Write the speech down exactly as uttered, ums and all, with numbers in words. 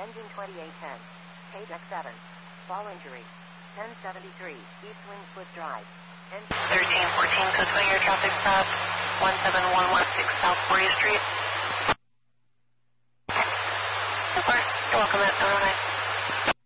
Engine twenty-eight ten. K deck seven. Fall injury. ten seventy-three. East Wingfoot Drive. Engine thirteen fourteen, code twenty, air traffic stop. one seven one one six South fortieth Street. Super. You're welcome at seven oh nine.